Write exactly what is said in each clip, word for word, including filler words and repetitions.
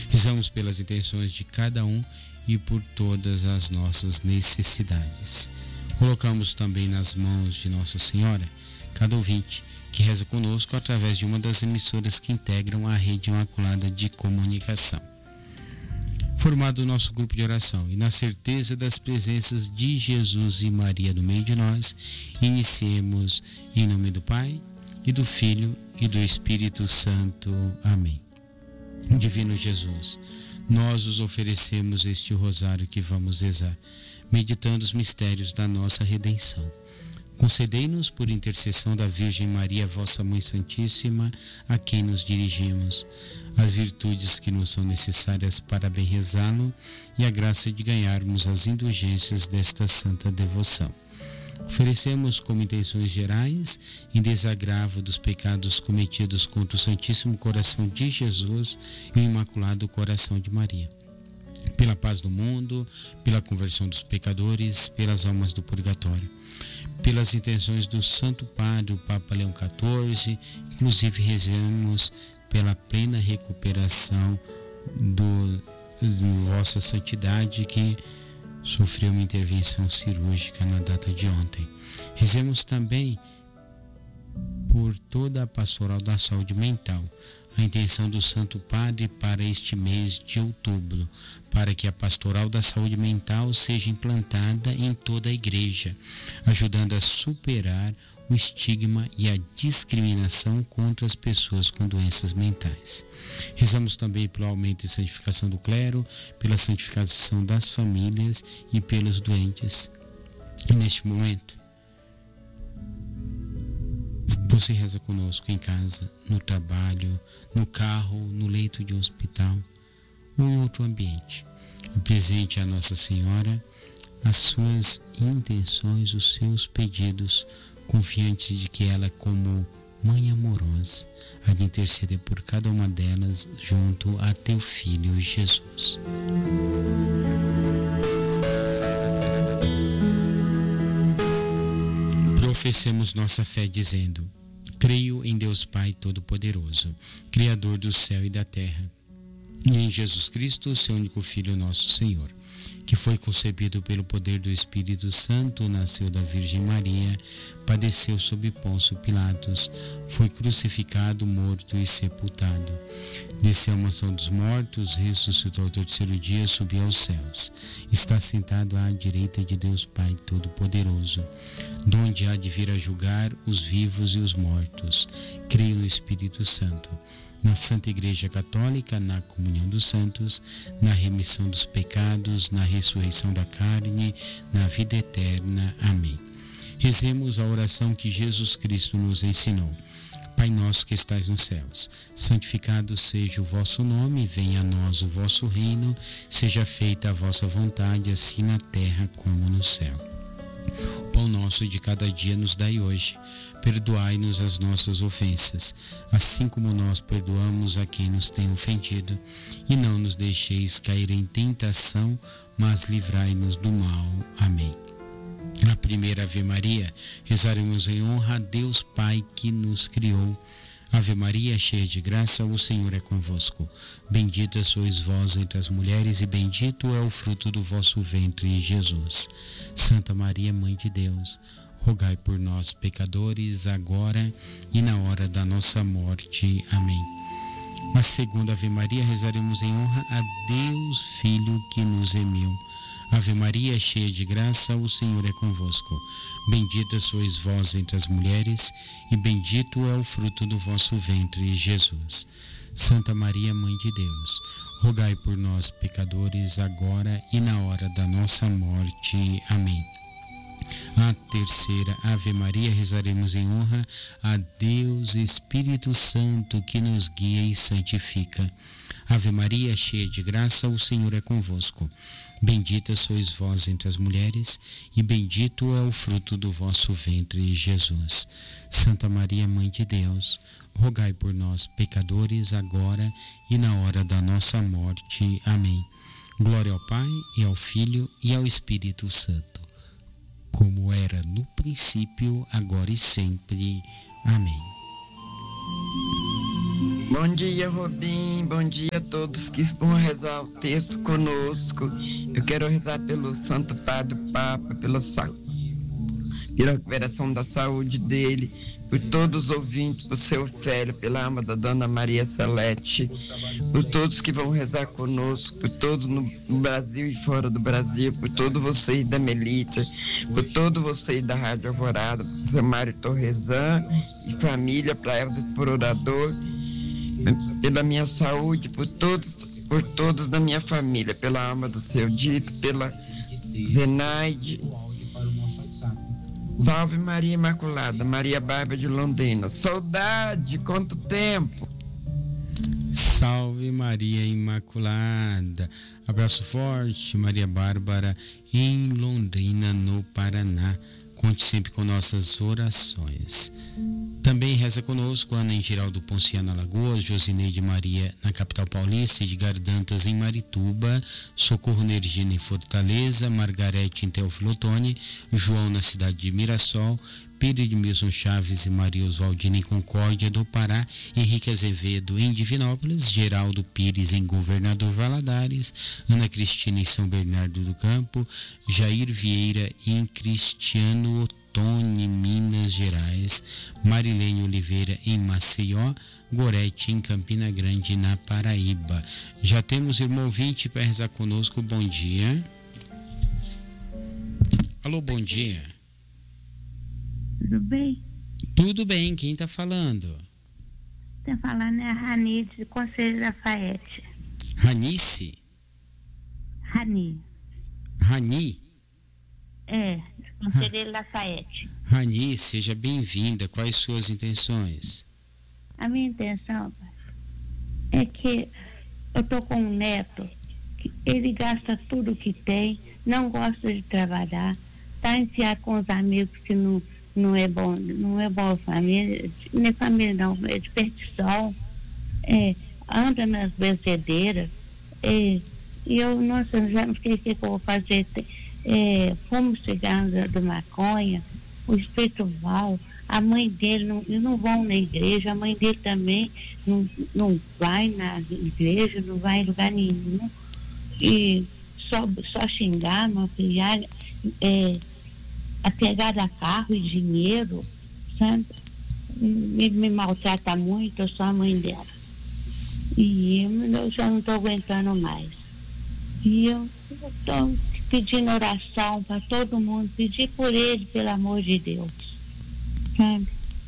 Rezamos pelas intenções de cada um e por todas as nossas necessidades. Colocamos também nas mãos de Nossa Senhora cada ouvinte que reza conosco através de uma das emissoras que integram a Rede Imaculada de Comunicação. Formado o nosso grupo de oração e na certeza das presenças de Jesus e Maria no meio de nós, iniciemos em nome do Pai, e do Filho e do Espírito Santo. Amém. Divino Jesus, nós os oferecemos este rosário que vamos rezar, meditando os mistérios da nossa redenção. Concedei-nos, por intercessão da Virgem Maria, vossa Mãe Santíssima, a quem nos dirigimos, as virtudes que nos são necessárias para bem rezá-lo e a graça de ganharmos as indulgências desta santa devoção. Oferecemos como intenções gerais, em desagravo dos pecados cometidos contra o Santíssimo Coração de Jesus e o Imaculado Coração de Maria, pela paz do mundo, pela conversão dos pecadores, pelas almas do purgatório, pelas intenções do Santo Padre, o Papa Leão quatorze, inclusive rezamos pela plena recuperação do, do Vossa Santidade, que sofreu uma intervenção cirúrgica na data de ontem. Rezemos também por toda a pastoral da saúde mental, a intenção do Santo Padre para este mês de outubro, para que a pastoral da saúde mental seja implantada em toda a igreja, ajudando a superar o estigma e a discriminação contra as pessoas com doenças mentais. Rezamos também pelo aumento e santificação do clero, pela santificação das famílias e pelos doentes. E neste momento, você reza conosco em casa, no trabalho, no carro, no leito de um hospital ou em outro ambiente. Apresente a Nossa Senhora as suas intenções, os seus pedidos, confiantes de que ela, como Mãe amorosa, há de interceder por cada uma delas junto a teu Filho Jesus. Professemos nossa fé dizendo: creio em Deus Pai Todo-Poderoso, Criador do céu e da terra, e em Jesus Cristo, seu único Filho, nosso Senhor, que foi concebido pelo poder do Espírito Santo, nasceu da Virgem Maria, padeceu sob Pôncio Pilatos, foi crucificado, morto e sepultado. Desceu à mansão dos mortos, ressuscitou ao terceiro dia, subiu aos céus. Está sentado à direita de Deus Pai Todo-Poderoso, donde há de vir a julgar os vivos e os mortos. Creio no Espírito Santo, na Santa Igreja Católica, na comunhão dos santos, na remissão dos pecados, na ressurreição da carne, na vida eterna. Amém. Rezemos a oração que Jesus Cristo nos ensinou. Pai nosso que estais nos céus, santificado seja o vosso nome, venha a nós o vosso reino, seja feita a vossa vontade, assim na terra como no céu. O pão nosso de cada dia nos dai hoje. Perdoai-nos as nossas ofensas, assim como nós perdoamos a quem nos tem ofendido. E não nos deixeis cair em tentação, mas livrai-nos do mal. Amém. Na primeira Ave Maria, rezaremos em honra a Deus Pai que nos criou. Ave Maria, cheia de graça, o Senhor é convosco. Bendita sois vós entre as mulheres, e bendito é o fruto do vosso ventre, Jesus. Santa Maria, Mãe de Deus, rogai por nós, pecadores, agora e na hora da nossa morte. Amém. Na segunda Ave Maria, rezaremos em honra a Deus Filho que nos remiu. Ave Maria, cheia de graça, o Senhor é convosco. Bendita sois vós entre as mulheres, e bendito é o fruto do vosso ventre, Jesus. Santa Maria, Mãe de Deus, rogai por nós, pecadores, agora e na hora da nossa morte. Amém. A terceira Ave Maria, rezaremos em honra a Deus Espírito Santo, que nos guia e santifica. Ave Maria, cheia de graça, o Senhor é convosco. Bendita sois vós entre as mulheres, e bendito é o fruto do vosso ventre, Jesus. Santa Maria, Mãe de Deus, rogai por nós, pecadores, agora e na hora da nossa morte. Amém. Glória ao Pai, e ao Filho, e ao Espírito Santo, como era no princípio, agora e sempre. Amém. Bom dia, Robin. Bom dia a todos que vão rezar o texto conosco. Eu quero rezar pelo Santo Padre Papa, pela, pela recuperação da saúde dele, por todos os ouvintes, por seu Ofélio, pela alma da Dona Maria Salete, por todos que vão rezar conosco, por todos no Brasil e fora do Brasil, por todos vocês da Melícia, por todos vocês da Rádio Alvorada, por seu Mário Torresan e família, para Elvis por orador, pela minha saúde, por todos, por todos da minha família, pela alma do seu Dito, pela Zenaide. Salve Maria Imaculada, Maria Bárbara de Londrina. Saudade, quanto tempo! Salve Maria Imaculada. Abraço forte, Maria Bárbara, em Londrina, no Paraná. Conte sempre com nossas orações. Também reza conosco Ana em Geraldo Ponciano, Alagoas, Josineide Maria na capital paulista, Edgar Dantas em Marituba, Socorro Nergina em Fortaleza, Margarete em Teófilo Otoni, João na cidade de Mirassol, Pedro Edmilson Chaves e Maria Oswaldina em Concórdia do Pará, Henrique Azevedo em Divinópolis, Geraldo Pires em Governador Valadares, Ana Cristina em São Bernardo do Campo, Jair Vieira em Cristiano Otoni, Minas Gerais, Marilene Oliveira em Maceió, Gorete em Campina Grande, na Paraíba. Já temos irmão ouvinte para rezar conosco. Bom dia. Alô, bom dia. Tudo bem? Tudo bem, quem está falando? Está falando é a Rani de Conselho Lafayette. Ranice? Rani. Rani? É, de Conselho Lafayette. Rani, seja bem-vinda. Quais suas intenções? A minha intenção é que eu tô com um neto, que ele gasta tudo que tem, não gosta de trabalhar, está enfiado com os amigos que não, não é bom, não é boa família, não é família não, é desperdição, é, anda nas benzedeiras, é, e eu, nossa, já não sei o que eu vou fazer, é, fumo cigarro do maconha, o espiritual, a mãe dele não, não vão na igreja, a mãe dele também não, não vai na igreja, não vai em lugar nenhum, e só, só xingar, não criar, é, apegada a carro e dinheiro, sabe? Me, me maltrata muito, eu sou a mãe dela. E eu já não estou aguentando mais. E eu estou pedindo oração para todo mundo, pedir por ele, pelo amor de Deus. Sabe?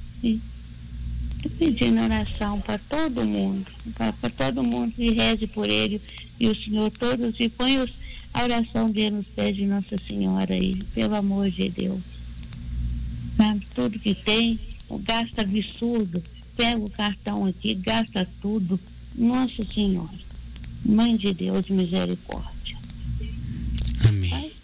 Estou pedindo oração para todo mundo, para todo mundo que reze por ele e o Senhor todos, e põe os, a oração dele nos pés de Nossa Senhora aí, pelo amor de Deus. Sabe? Tudo que tem, gasta absurdo, pega o cartão aqui, gasta tudo. Nossa Senhora, Mãe de Deus, misericórdia. Amém. Vai?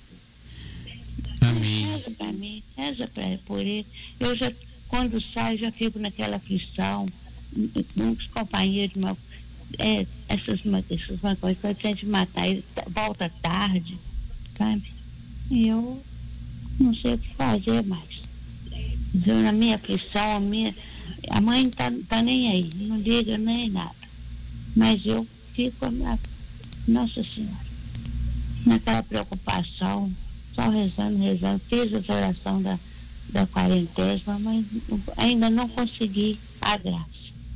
Amém. Reza para mim, reza pra, por ele. Eu já, quando saio, já fico naquela aflição. Muitos companheiros, meu, é, essas, essas coisas, eu tento matar ele, volta tarde, sabe? E eu não sei o que fazer mais. Eu, na minha aflição, a minha, a mãe tá, tá nem aí, não liga nem nada. Mas eu fico, na, Nossa Senhora, naquela preocupação, só rezando, rezando, fiz a oração da, da quarentena, mas ainda não consegui a graça.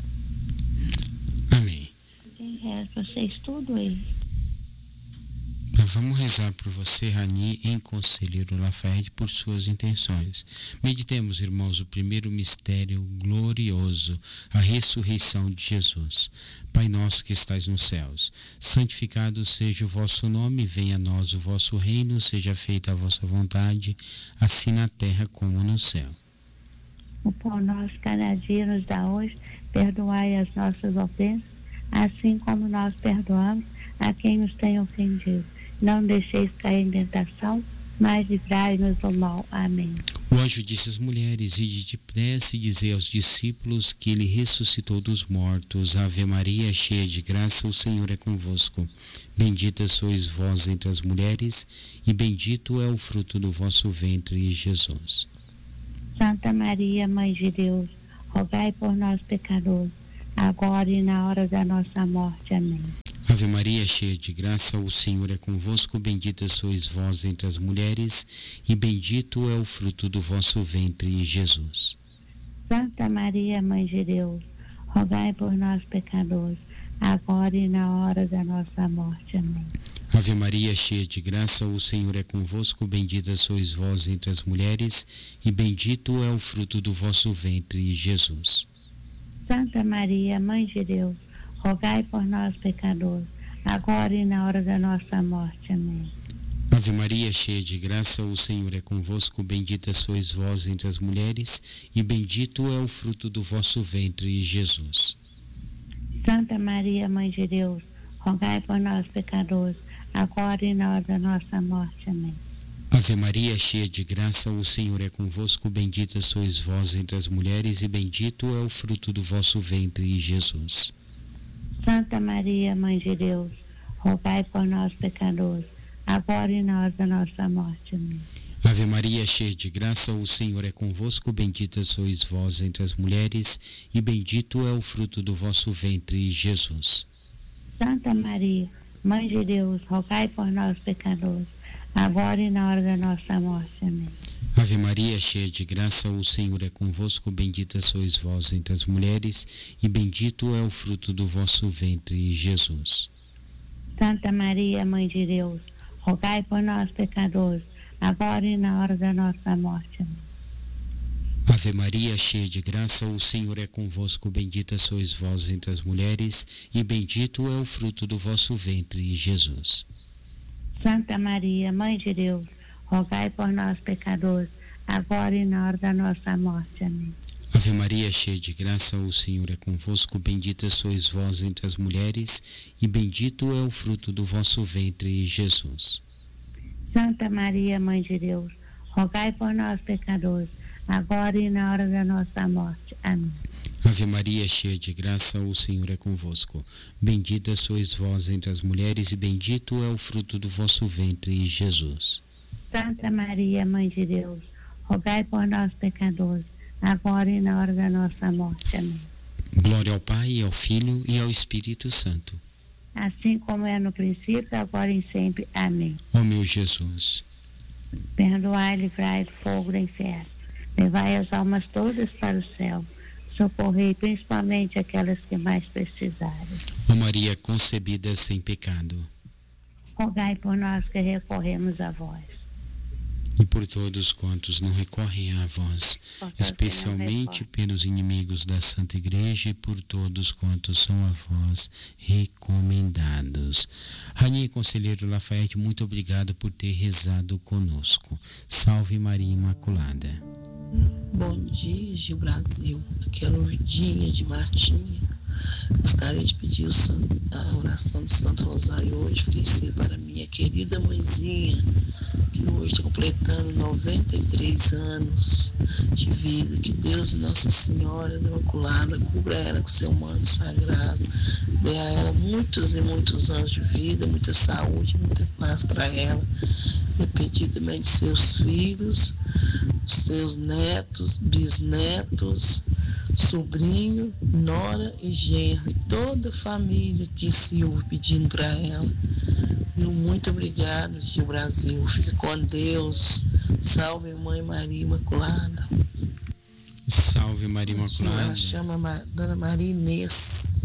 Amém. Quem reza, vocês tudo aí. Então, vamos rezar por você, Rani, em Conselheiro Lafayette, por suas intenções. Meditemos, irmãos, o primeiro mistério glorioso, a ressurreição de Jesus. Pai nosso que estais nos céus, santificado seja o vosso nome, venha a nós o vosso reino, seja feita a vossa vontade, assim na terra como no céu. O pão nosso cada dia nos dá hoje, perdoai as nossas ofensas, assim como nós perdoamos a quem nos tem ofendido. Não deixeis cair em tentação, mas livrai-nos do mal. Amém. O anjo disse às mulheres: ide depressa e dizei aos discípulos que ele ressuscitou dos mortos. Ave Maria, cheia de graça, o Senhor é convosco. Bendita sois vós entre as mulheres, e bendito é o fruto do vosso ventre, Jesus. Santa Maria, Mãe de Deus, rogai por nós, pecadores, agora e na hora da nossa morte. Amém. Ave Maria, cheia de graça, o Senhor é convosco, bendita sois vós entre as mulheres, e bendito é o fruto do vosso ventre, Jesus. Santa Maria, Mãe de Deus, rogai por nós, pecadores, agora e na hora da nossa morte. Amém. Ave Maria, cheia de graça, o Senhor é convosco, bendita sois vós entre as mulheres, e bendito é o fruto do vosso ventre, Jesus. Santa Maria, Mãe de Deus, rogai por nós, pecadores, agora e na hora da nossa morte. Amém. Ave Maria, cheia de graça, o Senhor é convosco, bendita sois vós entre as mulheres, e bendito é o fruto do vosso ventre, Jesus. Santa Maria, Mãe de Deus, rogai por nós, pecadores, agora e na hora da nossa morte. Amém. Ave Maria, cheia de graça, o Senhor é convosco, bendita sois vós entre as mulheres, e bendito é o fruto do vosso ventre, Jesus. Santa Maria, Mãe de Deus, rogai por nós, pecadores, agora e na hora da nossa morte. Amém. Ave Maria, cheia de graça, o Senhor é convosco, bendita sois vós entre as mulheres, e bendito é o fruto do vosso ventre, Jesus. Santa Maria, Mãe de Deus, rogai por nós, pecadores, agora e na hora da nossa morte. Amém. Ave Maria, cheia de graça, o Senhor é convosco, bendita sois vós entre as mulheres, e bendito é o fruto do vosso ventre, Jesus. Santa Maria, Mãe de Deus, rogai por nós, pecadores, agora e na hora da nossa morte. Amém. Ave Maria, cheia de graça, o Senhor é convosco, bendita sois vós entre as mulheres, e bendito é o fruto do vosso ventre, Jesus. Santa Maria, Mãe de Deus, rogai por nós, pecadores, agora e na hora da nossa morte. Amém. Ave Maria, cheia de graça, o Senhor é convosco, bendita sois vós entre as mulheres, e bendito é o fruto do vosso ventre, Jesus. Santa Maria, Mãe de Deus, rogai por nós, pecadores, agora e na hora da nossa morte. Amém. Ave Maria, cheia de graça, o Senhor é convosco. Bendita sois vós entre as mulheres, e bendito é o fruto do vosso ventre, Jesus. Santa Maria, Mãe de Deus, rogai por nós, pecadores, agora e na hora da nossa morte. Amém. Glória ao Pai, ao Filho e ao Espírito Santo. Assim como é no princípio, agora e sempre. Amém. Ó meu Jesus, perdoai, livrai do fogo do inferno, levai as almas todas para o céu, socorrei principalmente aquelas que mais precisarem. ó Maria concebida sem pecado, Rogai por nós que recorremos a vós. e por todos quantos não recorrem a vós, especialmente pelos inimigos da Santa Igreja e por todos quantos são a vós recomendados. Rainha e Conselheiro Lafayette, muito obrigado por ter rezado conosco. Salve Maria Imaculada. Bom dia, Gil Brasil. Aqui é Lourdinha de Martinha. Gostaria de pedir o santo, a oração do Santo Rosário hoje, oferecer para minha querida mãezinha, que hoje está completando noventa e três anos de vida. Que Deus e Nossa Senhora Imaculada cubra ela com seu manto sagrado, dê a ela muitos e muitos anos de vida, muita saúde, muita paz para ela. E pedir também de seus filhos, seus netos, bisnetos, sobrinho, nora e genro, e toda a família que se ouve pedindo para ela. E muito obrigado, Gil Brasil. Fique com Deus. Salve Mãe Maria Imaculada. Salve Maria Imaculada. Ela chama Dona Maria Inês.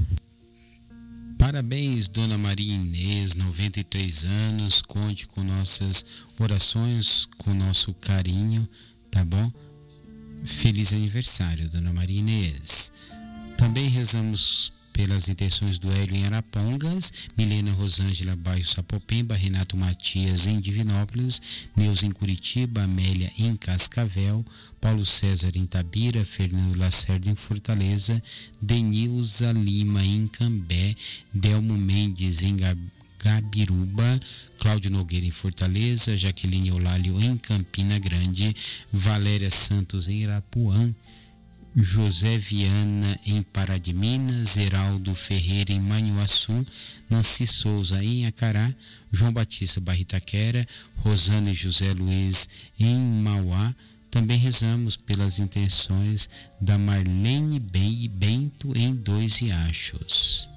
Parabéns, Dona Maria Inês, noventa e três anos. Conte com nossas orações, com nosso carinho, tá bom? Feliz aniversário, Dona Maria Inês. Também rezamos pelas intenções do Hélio em Arapongas, Milena Rosângela Bairro Sapopemba, Renato Matias em Divinópolis, Neuza em Curitiba, Amélia em Cascavel, Paulo César em Tabira, Fernando Lacerda em Fortaleza, Denilza Lima em Cambé, Delmo Mendes em Gabiruba, Cláudio Nogueira em Fortaleza, Jaqueline Eulálio em Campina Grande, Valéria Santos em Irapuã, José Viana em Pará de Minas, Zeraldo Ferreira em Manhuaçu, Nancy Souza em Acará, João Batista Barritaquera, Rosana e José Luiz em Mauá, Também rezamos pelas intenções da Marlene Bento em Dois Riachos.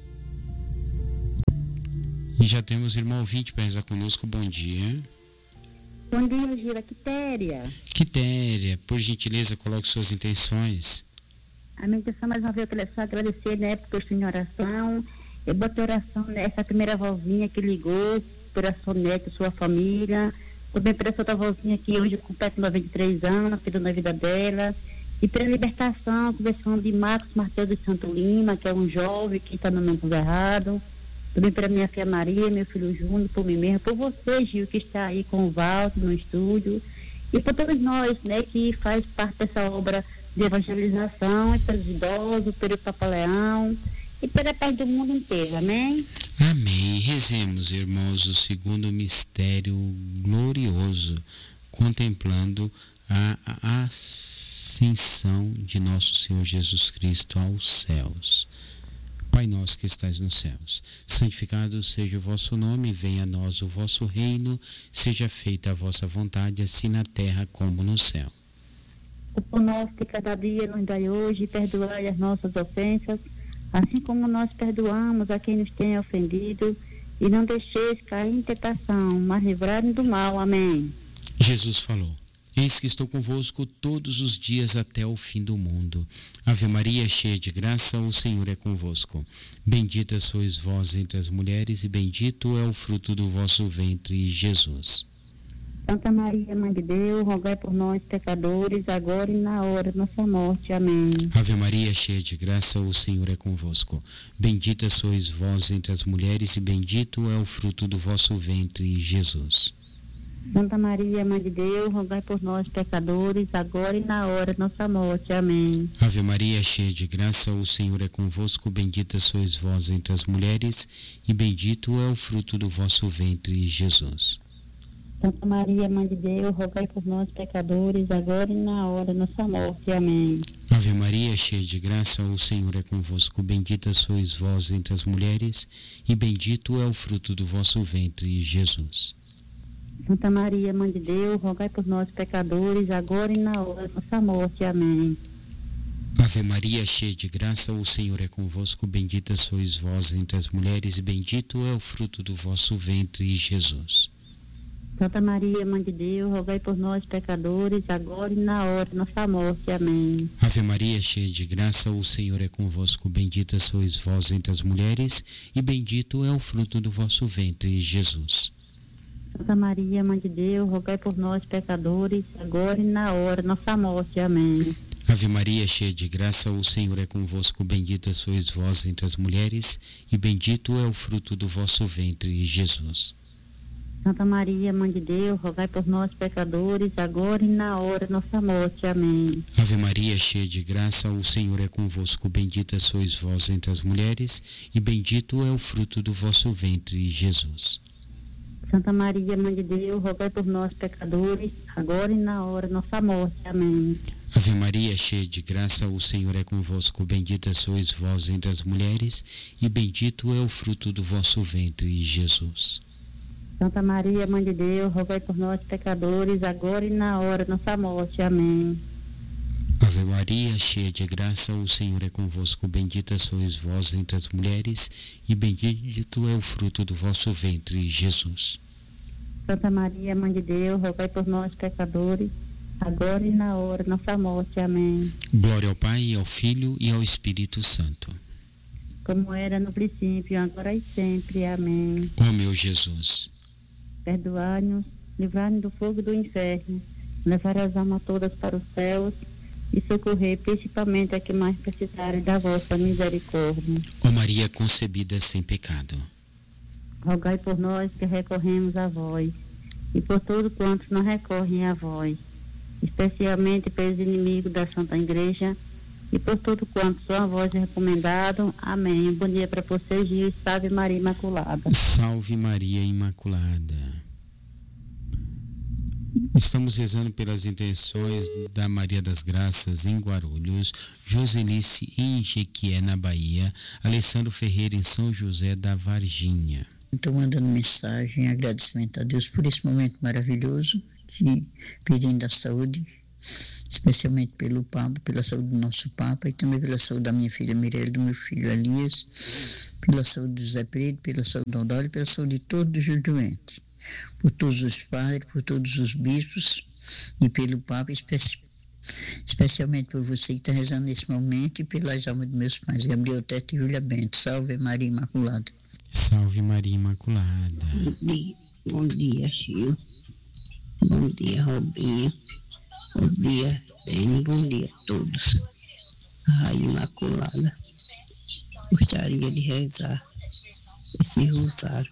E já temos irmão ouvinte para rezar conosco. Bom dia. Bom dia, Gira. Quitéria. Quitéria, por gentileza, coloque suas intenções. A minha intenção, mais uma vez, eu quero só agradecer, né, porque eu estou em oração. Eu botei oração nessa primeira vozinha que ligou, por a sua neta, sua família. Também por essa outra vozinha que hoje completa noventa e três anos, pedindo na vida dela. E pela libertação, conversando de Marcos Martelo de Santo Lima, que é um jovem que está no mundo errado. Também pela minha filha Maria, meu filho Júnior, por mim mesmo, por você, Gil, que está aí com o Walter no estúdio. E por todos nós, né, que faz parte dessa obra de evangelização, e pelos idosos, pelo Papa Leão e pela paz do mundo inteiro, amém? Amém. Rezemos, irmãos, o segundo mistério glorioso, contemplando a ascensão de nosso Senhor Jesus Cristo aos céus. Pai nosso que estais nos céus, santificado seja o vosso nome, venha a nós o vosso reino, seja feita a vossa vontade, assim na terra como no céu. O pão nosso de cada dia nos dai hoje, perdoai as nossas ofensas, assim como nós perdoamos a quem nos tem ofendido, e não deixeis cair em tentação, mas livrai-nos do mal. Amém. Jesus falou: eis que estou convosco todos os dias até o fim do mundo. Ave Maria, cheia de graça, o Senhor é convosco. Bendita sois vós entre as mulheres, e bendito é o fruto do vosso ventre, Jesus. Santa Maria, Mãe de Deus, rogai por nós, pecadores, agora e na hora de nossa morte. Amém. Ave Maria, cheia de graça, o Senhor é convosco. Bendita sois vós entre as mulheres, e bendito é o fruto do vosso ventre, Jesus. Santa Maria, Mãe de Deus, rogai por nós, pecadores, agora e na hora de nossa morte. Amém. Ave Maria, cheia de graça, o Senhor é convosco. Bendita sois vós entre as mulheres, e bendito é o fruto do vosso ventre, Jesus. Santa Maria, Mãe de Deus, rogai por nós, pecadores, agora e na hora de nossa morte. Amém. Ave Maria, cheia de graça, o Senhor é convosco. Bendita sois vós entre as mulheres, e bendito é o fruto do vosso ventre, Jesus. Santa Maria, Mãe de Deus, rogai por nós, pecadores, agora e na hora de nossa morte. Amém. Ave Maria, cheia de graça, o Senhor é convosco. Bendita sois vós entre as mulheres, e bendito é o fruto do vosso ventre, Jesus. Santa Maria, Mãe de Deus, rogai por nós, pecadores, agora e na hora de nossa morte. Amém. Ave Maria, cheia de graça, o Senhor é convosco. Bendita sois vós entre as mulheres, e bendito é o fruto do vosso ventre, Jesus. Santa Maria, Mãe de Deus, rogai por nós, pecadores, agora e na hora de nossa morte. Amém. Ave Maria, cheia de graça, o Senhor é convosco. Bendita sois vós entre as mulheres, e bendito é o fruto do vosso ventre, Jesus. Santa Maria, Mãe de Deus, rogai por nós, pecadores, agora e na hora de nossa morte. Amém. Ave Maria, cheia de graça, o Senhor é convosco. Bendita sois vós entre as mulheres, e bendito é o fruto do vosso ventre, Jesus. Santa Maria, Mãe de Deus, rogai por nós, pecadores, agora e na hora de nossa morte. Amém. Ave Maria, cheia de graça, o Senhor é convosco. Bendita sois vós entre as mulheres, e bendito é o fruto do vosso ventre, Jesus. Santa Maria, Mãe de Deus, rogai por nós, pecadores, agora e na hora de nossa morte. Amém. Ave Maria, cheia de graça, o Senhor é convosco. Bendita sois vós entre as mulheres, e bendito é o fruto do vosso ventre, Jesus. Santa Maria, Mãe de Deus, rogai por nós, pecadores, agora e na hora de nossa morte. Amém. Glória ao Pai, ao Filho e ao Espírito Santo. Como era no princípio, agora e sempre. Amém. Ó meu Jesus, perdoai-nos, livrai-nos do fogo do inferno, levar as almas todas para os céus e socorrer principalmente a que mais precisarem da vossa misericórdia. Ó Maria concebida sem pecado, rogai por nós que recorremos a vós, e por todos quantos não recorrem a vós, especialmente pelos inimigos da Santa Igreja, e por todo quanto são a vós recomendado. Amém. Bom dia para vocês, Gil. Salve Maria Imaculada. Salve Maria Imaculada. Estamos rezando pelas intenções da Maria das Graças em Guarulhos, Joselice em Jequié, na Bahia, Alessandro Ferreira em São José da Varginha. Estou mandando mensagem em agradecimento a Deus por esse momento maravilhoso, de, pedindo a saúde especialmente pelo Papa, pela saúde do nosso Papa, e também pela saúde da minha filha Mirelle, do meu filho Elias, pela saúde do José Pedro, pela saúde do Odório, pela saúde de todos os doentes, por todos os padres, por todos os bispos e pelo Papa, especi- especialmente por você que está rezando nesse momento e pelas almas dos meus pais, Gabriel Teto e Júlia Bento. Salve Maria Imaculada. Salve Maria Imaculada. Bom dia, bom dia, Chico. Bom dia, Robinho. Bom dia, Dani. Bom dia a todos. Raio Imaculada. Gostaria de rezar esse rosário.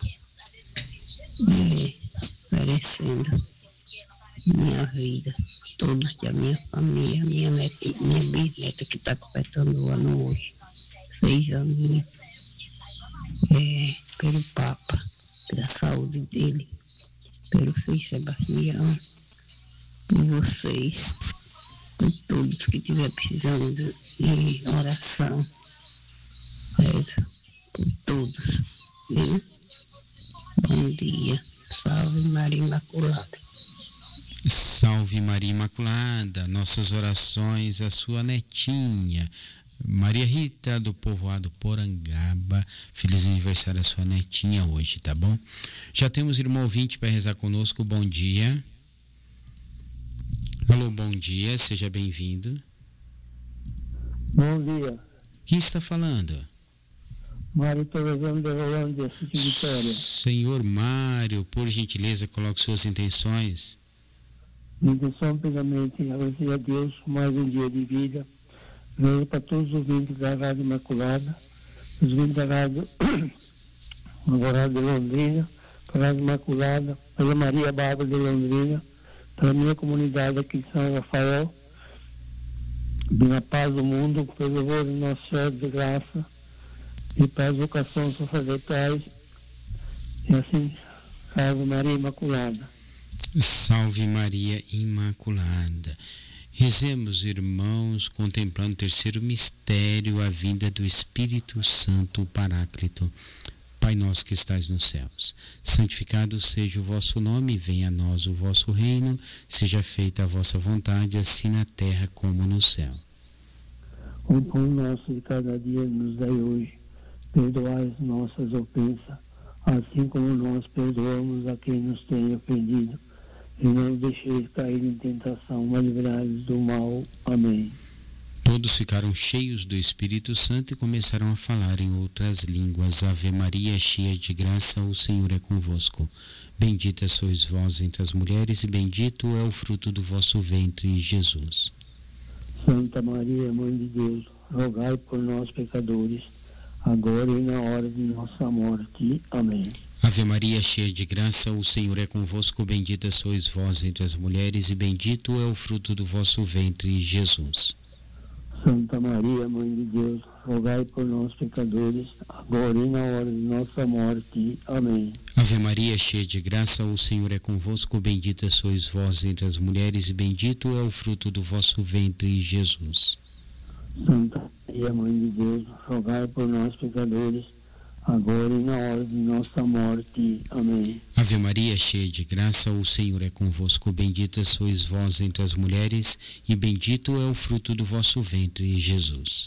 É, oferecendo minha vida, todos da minha família, minha neta, minha bisneta que está completando o ano hoje. Seja minha. É, pelo Papa, pela saúde dele, pelo Frei Sebastião, por vocês, por todos que estiverem precisando de oração, rezo por todos, viu? Bom dia, salve Maria Imaculada. Salve Maria Imaculada, nossas orações à sua netinha, Maria Rita, do povoado Porangaba. Feliz aniversário à sua netinha hoje, tá bom? Já temos irmão ouvinte para rezar conosco. Bom dia. Alô, bom dia, seja bem-vindo. Bom dia. Quem está falando? Mário Torozano de Rolândia, Sítio Vitória. Senhor Mário, por gentileza, coloque suas intenções. Intenção, primeiramente, agradecer a Deus por mais um dia de vida. Venho para todos os ouvintes da Rádio Imaculada, os ouvintes da Rádio Alvorada de Londrina, para a Rádio Imaculada, para a Maria Bárbara de Londrina, para a minha comunidade aqui de São Rafael, na paz do mundo, pelo louvor do nosso Senhor de graça, e para as vocações sacerdotais, e assim, salve Maria Imaculada. Salve Maria Imaculada. Rezemos, irmãos, contemplando o terceiro mistério, a vinda do Espírito Santo Paráclito. Pai nosso que estais nos céus, santificado seja o vosso nome, venha a nós o vosso reino, seja feita a vossa vontade, assim na terra como no céu. O pão nosso de cada dia nos dai hoje, perdoai as nossas ofensas, assim como nós perdoamos a quem nos tem ofendido. E não nos deixeis cair em tentação, mas livrai-nos do mal. Amém. Todos ficaram cheios do Espírito Santo e começaram a falar em outras línguas. Ave Maria, cheia de graça, o Senhor é convosco. Bendita sois vós entre as mulheres, e bendito é o fruto do vosso ventre, Jesus. Santa Maria, Mãe de Deus, rogai por nós, pecadores, agora e na hora de nossa morte. Amém. Ave Maria, cheia de graça, o Senhor é convosco. Bendita sois vós entre as mulheres, e bendito é o fruto do vosso ventre, Jesus. Santa Maria, Mãe de Deus, rogai por nós, pecadores, agora e na hora de nossa morte. Amém. Ave Maria, cheia de graça, o Senhor é convosco. Bendita sois vós entre as mulheres, e bendito é o fruto do vosso ventre, Jesus. Santa Maria, Mãe de Deus, rogai por nós, pecadores, agora e na hora de nossa morte. Amém. Ave Maria, cheia de graça, o Senhor é convosco. Bendita sois vós entre as mulheres, e bendito é o fruto do vosso ventre, Jesus.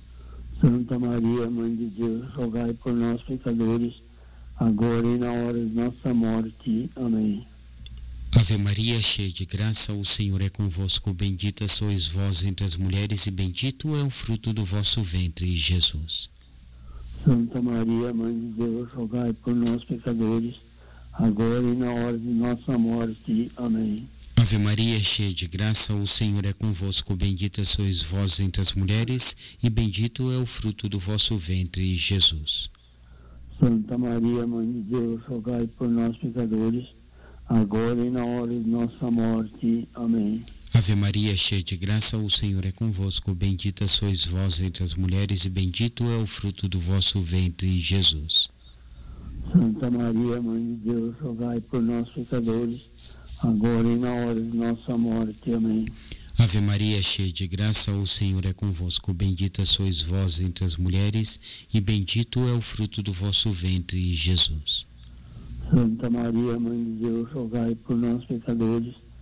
Santa Maria, Mãe de Deus, rogai por nós, pecadores, agora e na hora de nossa morte. Amém. Ave Maria, cheia de graça, o Senhor é convosco. Bendita sois vós entre as mulheres, e bendito é o fruto do vosso ventre, Jesus. Santa Maria, Mãe de Deus, rogai por nós, pecadores, agora e na hora de nossa morte. Amém. Ave Maria, cheia de graça, o Senhor é convosco. Bendita sois vós entre as mulheres, e bendito é o fruto do vosso ventre, Jesus. Santa Maria, Mãe de Deus, rogai por nós, pecadores, agora e na hora de nossa morte. Amém. Ave Maria, cheia de graça, o Senhor é convosco. Bendita sois vós entre as mulheres, e bendito é o fruto do vosso ventre, Jesus. Santa Maria, Mãe de Deus, rogai por nós, pecadores, agora e na hora de nossa morte. Amém. Ave Maria, cheia de graça, o Senhor é convosco. Bendita sois vós entre as mulheres, e bendito é o fruto do vosso ventre, Jesus. Santa Maria, Mãe de Deus, rogai por nós, pecadores,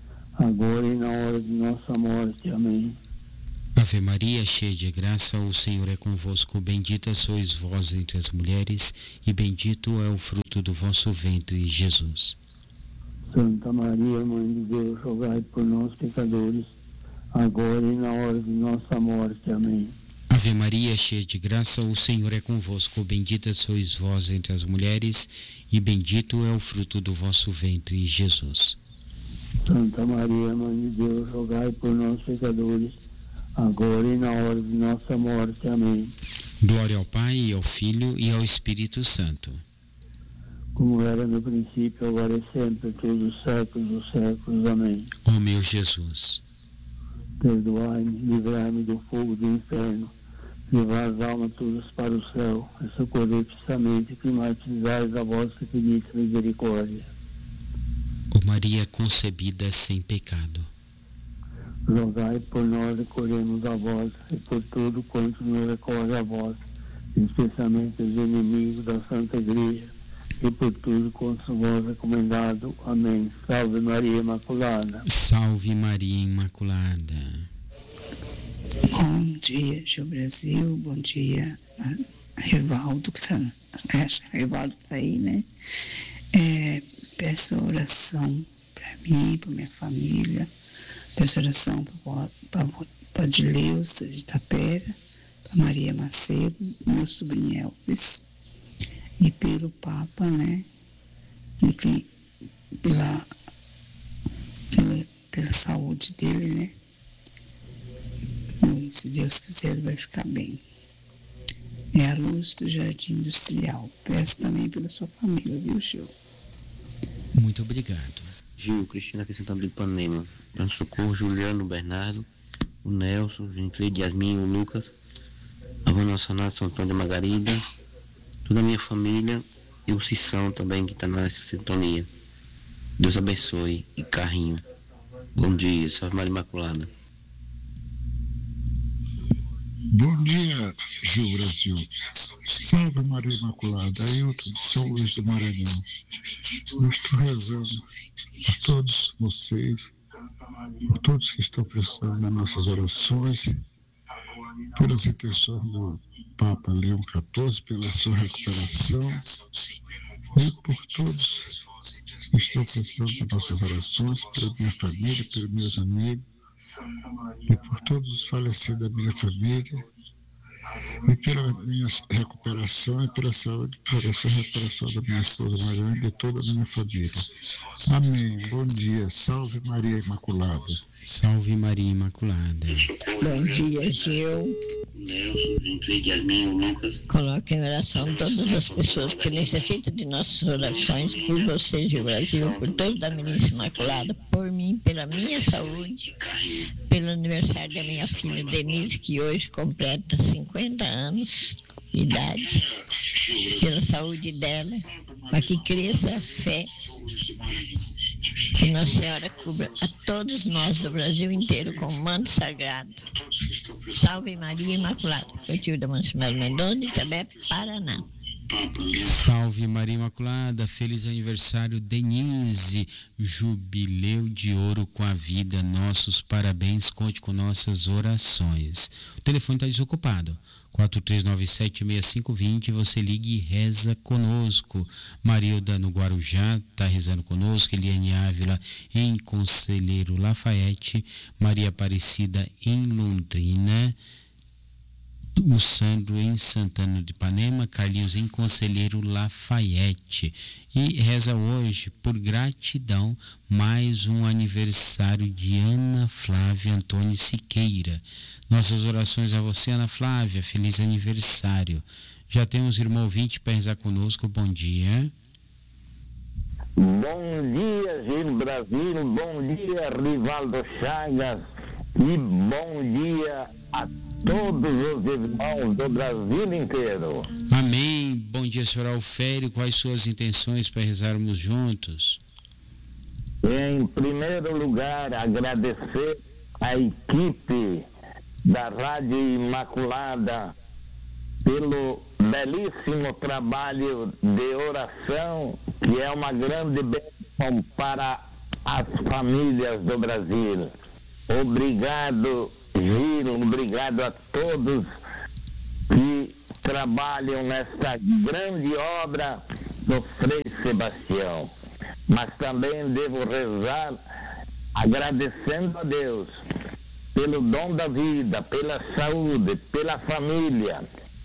agora e na hora de nossa morte. Amém. Ave Maria, cheia de graça, o Senhor é convosco. Bendita sois vós entre as mulheres, e bendito é o fruto do vosso ventre, Jesus. Santa Maria, Mãe de Deus, rogai por nós, pecadores, agora e na hora de nossa morte. Amém. Ave Maria, cheia de graça, o Senhor é convosco. Bendita sois vós entre as mulheres, e bendito é o fruto do vosso ventre, Jesus. Santa Maria, Mãe de Deus, rogai por nós, pecadores, agora e na hora de nossa morte. Amém. Glória ao Pai, e ao Filho, e ao Espírito Santo. Como era no princípio, agora e sempre, todos os séculos dos séculos. Amém. Ó meu Jesus, perdoai-me, livrai-me do fogo do inferno, levai as almas todas para o céu, e socorrei precisamente que matizais a vossa infinita misericórdia. ó Maria concebida sem pecado, rogai por nós, recorremos a vós, e por tudo quanto nos recorre a vós, especialmente os inimigos da Santa Igreja, e por tudo quanto vós recomendado. Amém. Salve Maria Imaculada. Salve Maria Imaculada. Bom dia, Gil Brasil. Bom dia, Rivaldo, que está, é, Rivaldo que está aí, né? É, peço oração para mim, para minha família. Peço oração para a Dileuza de Itapera, para Maria Macedo, meu sobrinho Elvis, e pelo Papa, né? E que, pela, pela, pela saúde dele, né? E, se Deus quiser, ele vai ficar bem. É a Luz do Jardim Industrial. Peço também pela sua família, viu, Gil? Muito obrigado. Gil, Cristina aqui sentado do Ipanema. Para socorro, Juliano, Bernardo, o Nelson, o Vincleide, Yasmin, o Lucas, a Avó Nossa Nath, São Antônio de Margarida, toda a minha família e o Cissão também que está nessa sintonia. Deus abençoe. E Carrinho. Bom dia, salve Maria Imaculada. Bom dia, Gil Brasil. Salve Maria Imaculada. Ailton de São Luís do Maranhão. Eu estou rezando por todos vocês, por todos que estão prestando nas nossas orações, pelas intenções do Papa Leão quatorze, pela sua recuperação, e por todos que estão prestando nas nossas orações, pela minha família, pelos meus amigos, e por todos os falecidos da minha família, e pela minha recuperação e pela saúde, pela essa recuperação da minha esposa Mariana e de toda a minha família. Amém. Bom dia. Salve Maria Imaculada. Salve Maria Imaculada. Bom dia, Gil. Nelson, Vincleide, Yasmin, o Lucas. Coloque em oração todas as pessoas que necessitam de nossas orações, por você, Gil Brasil, por toda a Ministra Imaculada, por mim, pela minha saúde, pelo aniversário da minha filha Denise, que hoje completa cinquenta anos de idade, pela saúde dela, para que cresça a fé, que Nossa Senhora cubra a todos nós do Brasil inteiro com o manto sagrado. Salve Maria Imaculada. Clotilda Mancimelo Mendonça, de Itabé, Paraná. Salve Maria Imaculada, feliz aniversário Denise, jubileu de ouro com a vida, nossos parabéns, conte com nossas orações. O telefone está desocupado, quatro três nove sete, seis cinco dois zero, você liga e reza conosco. Marilda no Guarujá está rezando conosco, Eliane Ávila em Conselheiro Lafayette, Maria Aparecida em Londrina, o Sandro em Santana de Ipanema, Carlinhos em Conselheiro Lafayette. E reza hoje, por gratidão, mais um aniversário de Ana Flávia Antônio Siqueira. Nossas orações a você, Ana Flávia, feliz aniversário. Já temos irmão ouvinte para rezar conosco, bom dia. Bom dia, Gil Brasil, bom dia, Rivaldo Chagas, e bom dia a todos os irmãos do Brasil inteiro. Amém. Bom dia, senhor Alfério. Quais suas intenções para rezarmos juntos? Em primeiro lugar, agradecer a equipe da Rádio Imaculada pelo belíssimo trabalho de oração, que é uma grande bênção para as famílias do Brasil. Obrigado, Giro, obrigado a todos que trabalham nesta grande obra do Frei Sebastião. Mas também devo rezar agradecendo a Deus pelo dom da vida, pela saúde, pela família,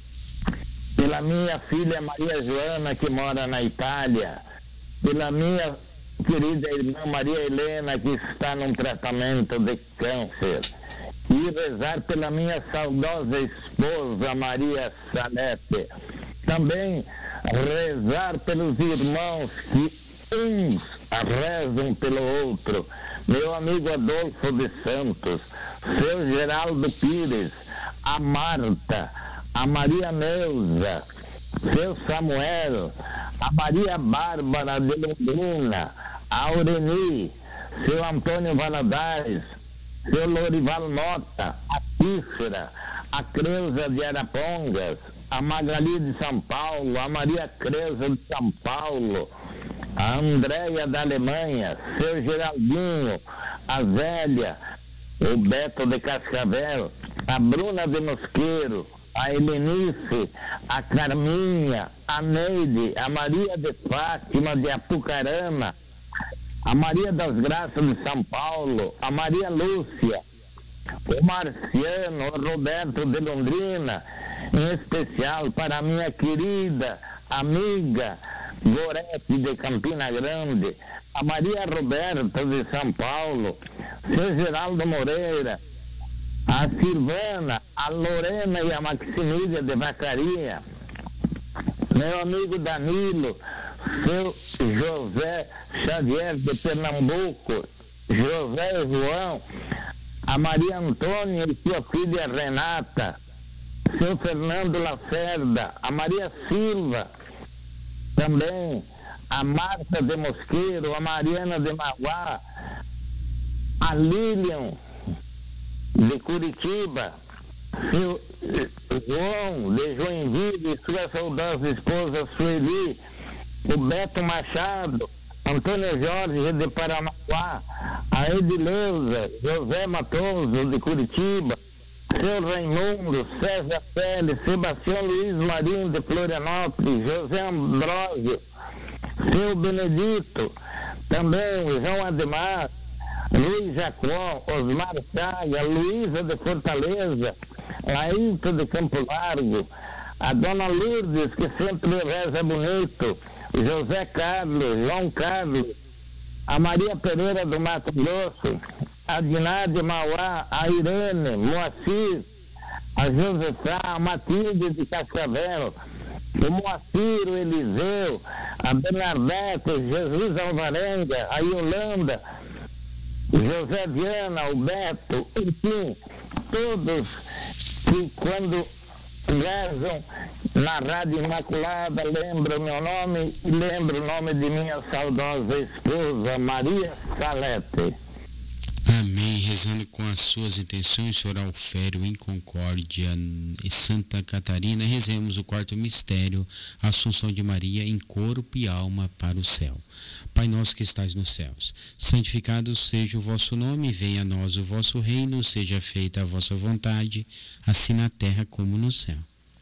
pela minha filha Maria Joana, que mora na Itália, pela minha querida irmã Maria Helena, que está num tratamento de câncer, e rezar pela minha saudosa esposa Maria Salete. Também rezar pelos irmãos que uns rezam pelo outro. Meu amigo Adolfo de Santos, seu Geraldo Pires, a Marta, a Maria Neuza, seu Samuel, a Maria Bárbara de Londrina, a Aureni, seu Antônio Valadares, seu Lorival Mota, a Cícera, a Creuza de Arapongas, a Magali de São Paulo, a Maria Creuza de São Paulo, a Andréia da Alemanha, seu Geraldinho, a Zélia, o Beto de Cascavel, a Bruna de Mosqueiro, a Helenice, a Carminha, a Neide, a Maria de Fátima de Apucarana, a Maria das Graças de São Paulo, a Maria Lúcia, o Marciano, o Roberto de Londrina, em especial para a minha querida amiga Gorete de Campina Grande, a Maria Roberta de São Paulo, seu Geraldo Moreira, a Silvana, a Lorena e a Maximília de Vacaria, meu amigo Danilo, seu José Xavier de Pernambuco, José João, a Maria Antônia e sua filha Renata, seu Fernando Lacerda, a Maria Silva, também a Marta de Mosqueiro, a Mariana de Mauá, a Lilian de Curitiba, seu João de Joinville e sua saudosa esposa Sueli, o Beto Machado, Antônio Jorge de Paranaguá, a Edileuza, José Matoso de Curitiba, seu Raimundo, César Pérez, Sebastião Luiz Marinho de Florianópolis, José Ambrósio, seu Benedito, também João Ademar, Luiz Jacó, Osmar Chaga, Luísa de Fortaleza, Laíto de Campo Largo, a Dona Lourdes, que sempre reza bonito, José Carlos, João Carlos, a Maria Pereira do Mato Grosso, a Diná de Mauá, a Irene, Moacir, a Josefá, a Matilde de Cascavel, o Moacir, o Eliseu, a Bernadette, Jesus Alvarenga, a Yolanda, José Viana, o Beto, enfim, todos que quando rezam na Rádio Imaculada lembram meu nome e lembram o nome de minha saudosa esposa, Maria Salete. Amém. Rezando com as suas intenções, Senhor Alfério, em Concórdia e Santa Catarina, rezemos o quarto mistério, a Assunção de Maria em corpo e alma para o céu. Pai nosso que estais nos céus, santificado seja o vosso nome, venha a nós o vosso reino, seja feita a vossa vontade, assim na terra como no céu.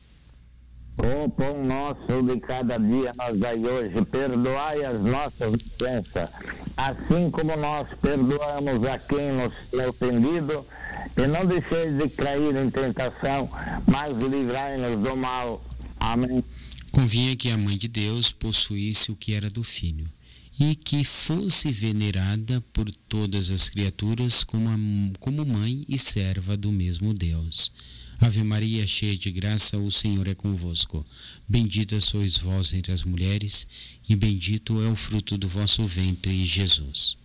O pão nosso de cada dia nos dai hoje, perdoai as nossas ofensas, assim como nós perdoamos a quem nos tem ofendido, e não deixeis de cair em tentação, mas livrai-nos do mal. Amém. Convinha que a Mãe de Deus possuísse o que era do Filho, e que fosse venerada por todas as criaturas como, a, como mãe e serva do mesmo Deus. Ave Maria, cheia de graça, o Senhor é convosco. Bendita sois vós entre as mulheres, e bendito é o fruto do vosso ventre, Jesus.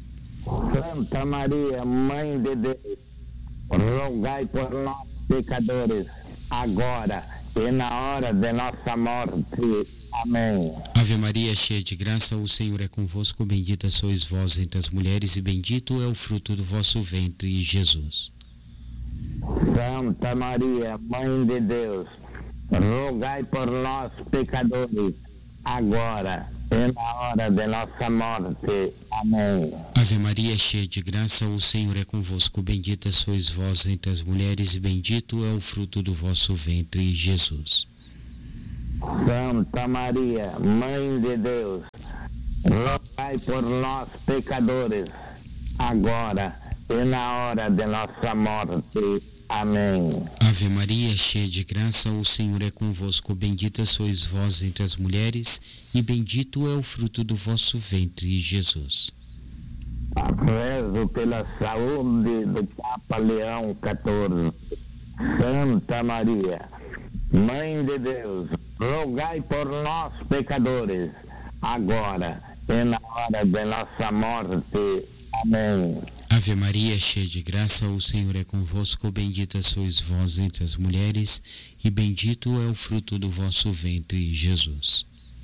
Santa Maria, Mãe de Deus, rogai por nós, pecadores, agora e na hora de nossa morte. Amém. Ave Maria, cheia de graça, o Senhor é convosco. Bendita sois vós entre as mulheres, e bendito é o fruto do vosso ventre, Jesus. Santa Maria, Mãe de Deus, rogai por nós, pecadores, agora e na hora de nossa morte. Amém. Ave Maria, cheia de graça, o Senhor é convosco. Bendita sois vós entre as mulheres, e bendito é o fruto do vosso ventre, Jesus. Santa Maria, Mãe de Deus, rogai por nós, pecadores, agora e na hora de nossa morte. Amém. Ave Maria, cheia de graça, o Senhor é convosco. Bendita sois vós entre as mulheres, e bendito é o fruto do vosso ventre, Jesus. Rezo pela saúde do Papa Leão quatorze. Santa Maria, Mãe de Deus, rogai por nós, pecadores, agora e na hora de nossa morte. Amém. Ave Maria, cheia de graça, o Senhor é convosco. Bendita sois vós entre as mulheres, e bendito é o fruto do vosso ventre, Jesus.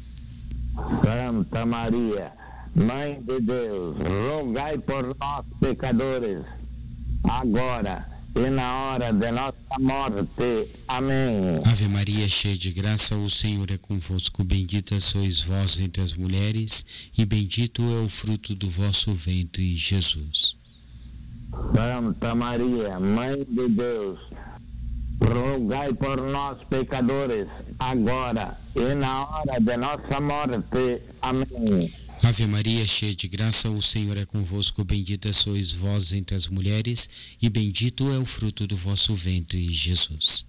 Santa Maria, Mãe de Deus, rogai por nós, pecadores, agora e na hora de nossa morte. Amém. Ave Maria, cheia de graça, o Senhor é convosco. Bendita sois vós entre as mulheres, e bendito é o fruto do vosso ventre, Jesus. Santa Maria, Mãe de Deus, rogai por nós, pecadores, agora e na hora de nossa morte. Amém. Ave Maria, cheia de graça, o Senhor é convosco. Bendita sois vós entre as mulheres, e bendito é o fruto do vosso ventre, Jesus.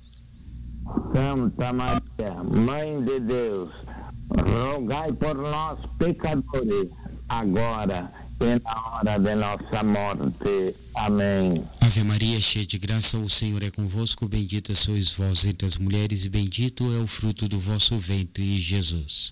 Santa Maria, Mãe de Deus, rogai por nós, pecadores, agora e na hora de nossa morte. Amém. Ave Maria, cheia de graça, o Senhor é convosco. Bendita sois vós entre as mulheres, e bendito é o fruto do vosso ventre, Jesus.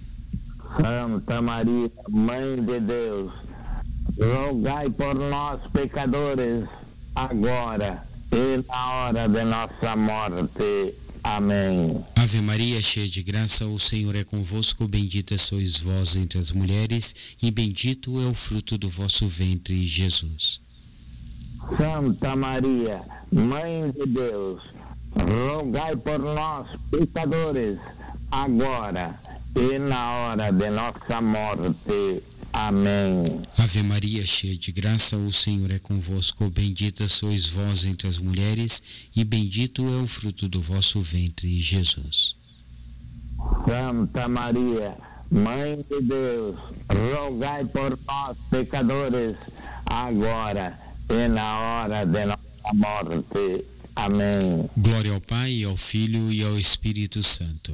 Santa Maria, Mãe de Deus, rogai por nós, pecadores, agora e na hora de nossa morte. Amém. Ave Maria, cheia de graça, o Senhor é convosco. Bendita sois vós entre as mulheres, e bendito é o fruto do vosso ventre, Jesus. Santa Maria, Mãe de Deus, rogai por nós, pecadores, agora e na hora de nossa morte. Amém. Ave Maria, cheia de graça, o Senhor é convosco. Bendita sois vós entre as mulheres, e bendito é o fruto do vosso ventre, Jesus. Santa Maria, Mãe de Deus, rogai por nós, pecadores, agora e na hora de nossa morte. Amém. Glória ao Pai, e ao Filho e ao Espírito Santo.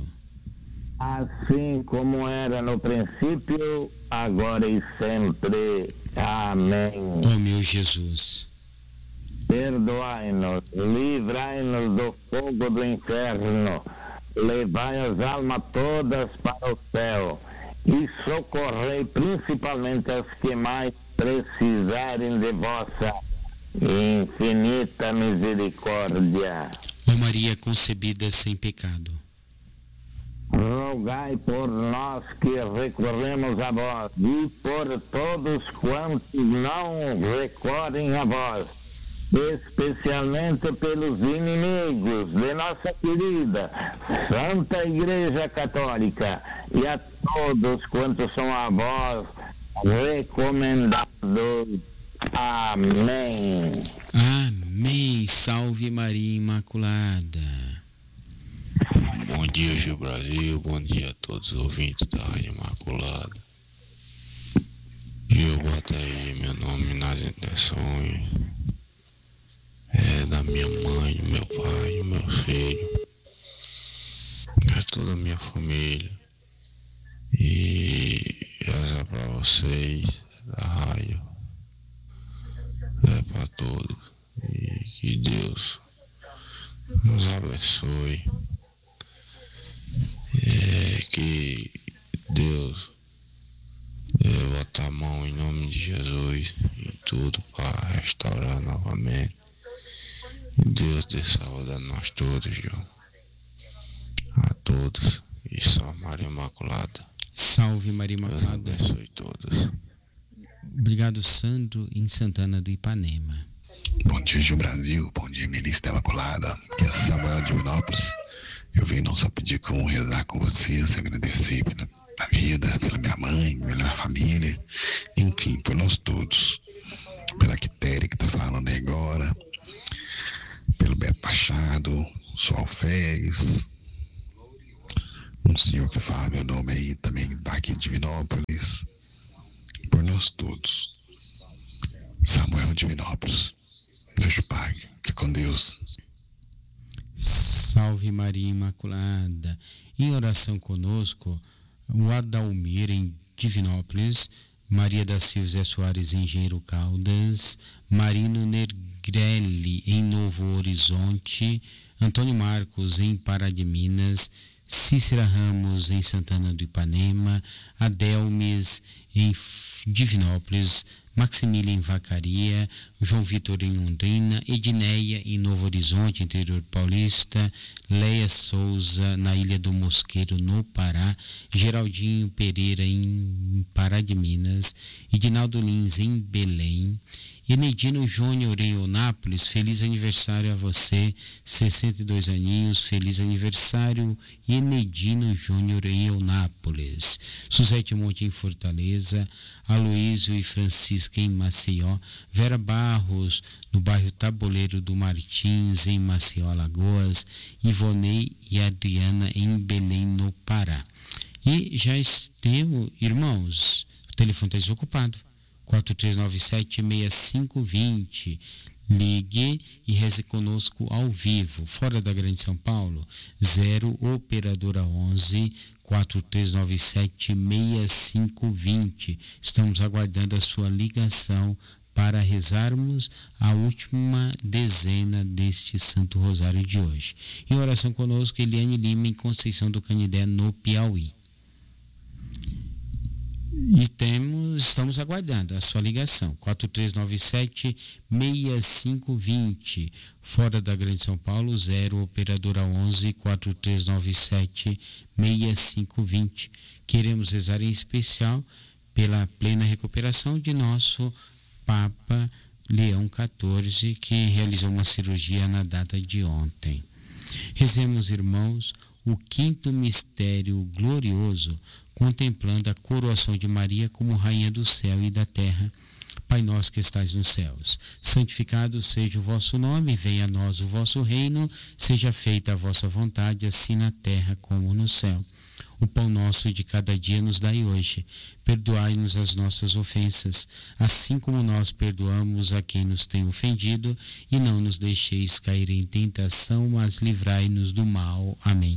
Assim como era no princípio, agora e sempre. Amém. Ó meu Jesus, perdoai-nos, livrai-nos do fogo do inferno, levai as almas todas para o céu e socorrei principalmente as que mais precisarem de vossa infinita misericórdia. ó Maria concebida sem pecado, rogai por nós que recorremos a vós e por todos quantos não recorrem a vós, especialmente pelos inimigos de nossa querida Santa Igreja Católica e a todos quantos são a vós recomendados. Amém. Amém. Salve Maria Imaculada. Bom dia, Gil Brasil. Bom dia a todos os ouvintes da Rádio Imaculada. Gil, bota aí meu nome nas intenções. É da minha mãe, do meu pai, do meu filho. É toda a minha família. E essa pra vocês, da rádio. É pra todos. E que Deus nos abençoe. É que Deus é, bota a mão em nome de Jesus em tudo para restaurar novamente. E Deus dê saúde a nós todos, João. A todos. E só Maria Imaculada. Salve Maria Imaculada. Deus abençoe todos. Obrigado, Sandro, em Santana do Ipanema. Bom dia, Gil Brasil. Bom dia, Melissa Imaculada. Que é Samuel de Minópolis. Eu vim não só pedir como rezar com vocês, agradecer pela na vida, pela minha mãe, pela minha família, enfim, por nós todos. Pela Quitéria que está falando aí agora, pelo Beto Machado, sou Alfés, um senhor que fala meu nome aí também, está aqui em Divinópolis, por nós todos. Samuel Divinópolis, Deus Pai, fique com Deus. Salve Maria Imaculada. Em oração conosco, o Adalmir em Divinópolis, Maria da Silva Zé Soares em Engenheiro Caldas, Marino Negrelli em Novo Horizonte, Antônio Marcos em Pará de Minas, Cícera Ramos em Santana do Ipanema, Adelmes em Divinópolis, Maximília em Vacaria, João Vitor em Londrina, Edneia em Novo Horizonte, interior paulista, Leia Souza na Ilha do Mosqueiro, no Pará, Geraldinho Pereira em Pará de Minas, Edinaldo Lins em Belém, Enedino Júnior em Eunápolis, feliz aniversário a você, sessenta e dois aninhos, feliz aniversário, Enedino Júnior em Eunápolis. Suzete Monte em Fortaleza, Aloísio e Francisca em Maceió, Vera Barros no bairro Taboleiro do Martins em Maceió, Alagoas, Ivonei e Adriana em Belém, no Pará. E já temos, irmãos, o telefone está desocupado. quatro três nove sete, seis cinco dois zero. Ligue e reze conosco ao vivo. Fora da Grande São Paulo, zero operadora onze, quatro três nove sete, seis cinco dois zero. Estamos aguardando a sua ligação para rezarmos a última dezena deste Santo Rosário de hoje. Em oração conosco, Eliane Lima em Conceição do Canidé, no Piauí. E temos, estamos aguardando a sua ligação, quatro três nove sete, seis cinco dois zero, fora da Grande São Paulo, zero operadora onze, quatro três nove sete, seis cinco dois zero. Queremos rezar em especial pela plena recuperação de nosso Papa Leão quatorze, que realizou uma cirurgia na data de ontem. Rezemos, irmãos, o quinto mistério glorioso, contemplando a coroação de Maria como Rainha do céu e da terra. Pai nosso que estais nos céus, santificado seja o vosso nome, venha a nós o vosso reino, seja feita a vossa vontade, assim na terra como no céu. O pão nosso de cada dia nos dai hoje. Perdoai-nos as nossas ofensas, assim como nós perdoamos a quem nos tem ofendido, e não nos deixeis cair em tentação, mas livrai-nos do mal. Amém.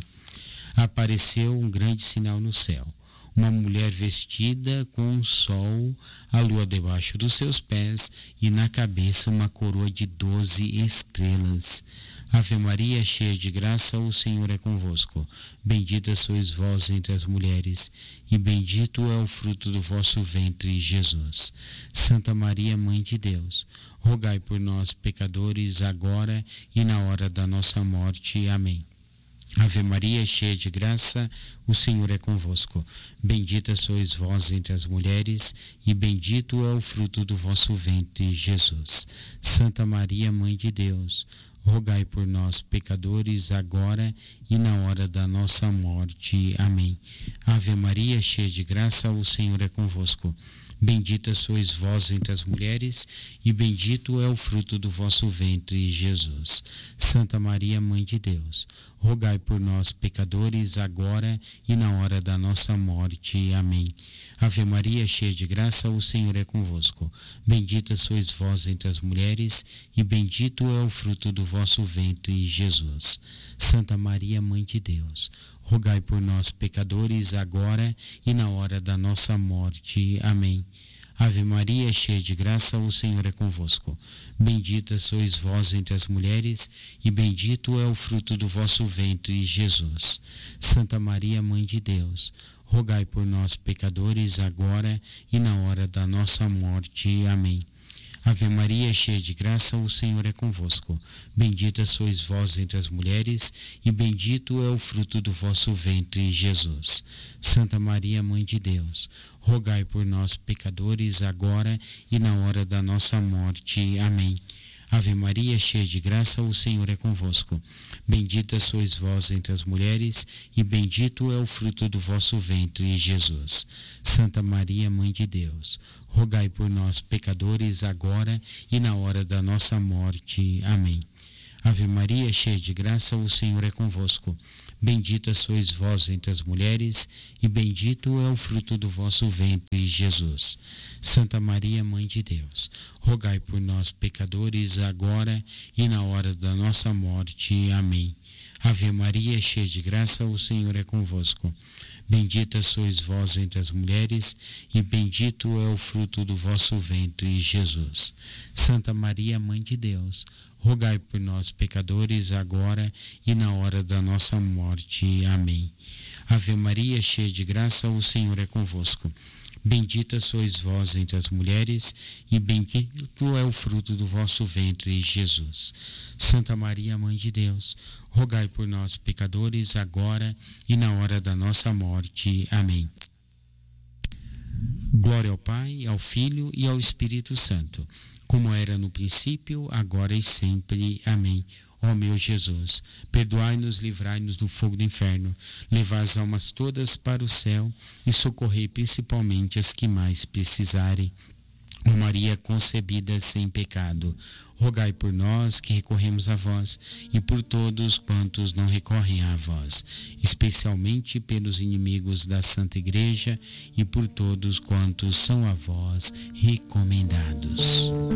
Apareceu um grande sinal no céu. Uma mulher vestida com um sol, a lua debaixo dos seus pés e na cabeça uma coroa de doze estrelas. Ave Maria, cheia de graça, o Senhor é convosco. Bendita sois vós entre as mulheres, e bendito é o fruto do vosso ventre, Jesus. Santa Maria, Mãe de Deus, rogai por nós, pecadores, agora e na hora da nossa morte. Amém. Ave Maria, cheia de graça, o Senhor é convosco. Bendita sois vós entre as mulheres, e bendito é o fruto do vosso ventre, Jesus. Santa Maria, Mãe de Deus, rogai por nós, pecadores, agora e na hora da nossa morte. Amém. Ave Maria, cheia de graça, o Senhor é convosco. Bendita sois vós entre as mulheres, e bendito é o fruto do vosso ventre, Jesus. Santa Maria, Mãe de Deus, rogai por nós, pecadores, agora e na hora da nossa morte. Amém. Ave Maria, cheia de graça, o Senhor é convosco. Bendita sois vós entre as mulheres, e bendito é o fruto do vosso ventre, Jesus. Santa Maria, Mãe de Deus, rogai por nós, pecadores, agora e na hora da nossa morte. Amém. Ave Maria, cheia de graça, o Senhor é convosco. Bendita sois vós entre as mulheres, e bendito é o fruto do vosso ventre, Jesus. Santa Maria, Mãe de Deus, rogai por nós, pecadores, agora e na hora da nossa morte. Amém. Ave Maria, cheia de graça, o Senhor é convosco. Bendita sois vós entre as mulheres, e bendito é o fruto do vosso ventre, Jesus. Santa Maria, Mãe de Deus, rogai por nós, pecadores, agora e na hora da nossa morte. Amém. Ave Maria, cheia de graça, o Senhor é convosco. Bendita sois vós entre as mulheres, e bendito é o fruto do vosso ventre, Jesus. Santa Maria, Mãe de Deus, rogai por nós, pecadores, agora e na hora da nossa morte. Amém. Ave Maria, cheia de graça, o Senhor é convosco. Bendita sois vós entre as mulheres, e bendito é o fruto do vosso ventre, Jesus. Santa Maria, Mãe de Deus, rogai por nós, pecadores, agora e na hora da nossa morte. Amém. Ave Maria, cheia de graça, o Senhor é convosco. Bendita sois vós entre as mulheres, e bendito é o fruto do vosso ventre, Jesus. Santa Maria, Mãe de Deus, rogai por nós, pecadores, agora e na hora da nossa morte. Amém. Ave Maria, cheia de graça, o Senhor é convosco. Bendita sois vós entre as mulheres, e bendito é o fruto do vosso ventre, Jesus. Santa Maria, Mãe de Deus, rogai por nós, pecadores, agora e na hora da nossa morte. Amém. Glória ao Pai, ao Filho e ao Espírito Santo, como era no princípio, agora e sempre. Amém. Ó meu Jesus, perdoai-nos, livrai-nos do fogo do inferno, levai as almas todas para o céu e socorrei principalmente as que mais precisarem. Ó Maria concebida sem pecado, rogai por nós que recorremos a vós e por todos quantos não recorrem a vós, especialmente pelos inimigos da Santa Igreja e por todos quantos são a vós recomendados.